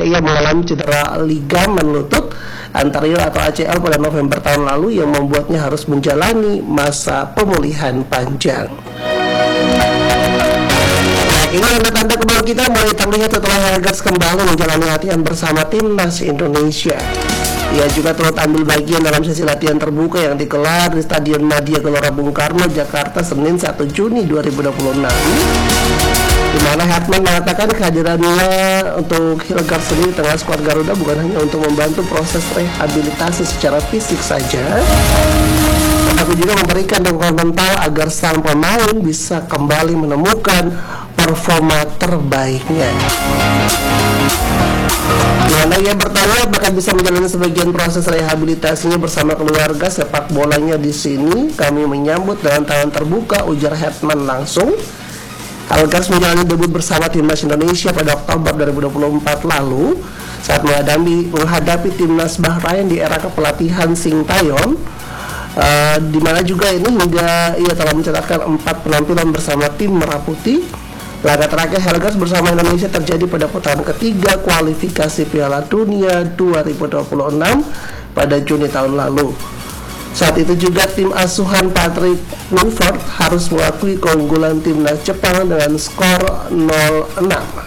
ia mengalami cedera ligamen lutut anterior atau ACL pada November tahun lalu yang membuatnya harus menjalani masa pemulihan panjang. Ini tanda-tanda kembali kita mulai terlihat setelah Helgers kembali menjalani latihan bersama timnas Indonesia. Ia juga turut ambil bagian dalam sesi latihan terbuka yang digelar di Stadion Madia Gelora Bung Karno, Jakarta, Senin 1 Juni 2026. Di mana Hetman mengatakan kehadirannya untuk Helgers sendiri di tengah skuad Garuda bukan hanya untuk membantu proses rehabilitasi secara fisik saja, tetapi juga memberikan dukungan mental agar sang pemain bisa kembali menemukan performa terbaiknya. Dimana ia bertanya bahkan bisa menjalani sebagian proses rehabilitasinya bersama keluarga sepak bolanya di sini. Kami menyambut dengan tangan terbuka, ujar Hetman langsung. Helgers menjalani debut bersama timnas Indonesia pada Oktober 2024 lalu saat menghadapi timnas Bahrain di era kepelatihan Sintayong. Di mana juga ini hingga ia telah mencatatkan 4 penampilan bersama tim Merah Putih. Laga terakhir Helgers bersama Indonesia terjadi pada putaran ketiga kualifikasi Piala Dunia 2026 pada Juni tahun lalu. Saat itu juga tim asuhan Patrick Kluivert harus mengakui keunggulan timnas Jepang dengan skor 0-6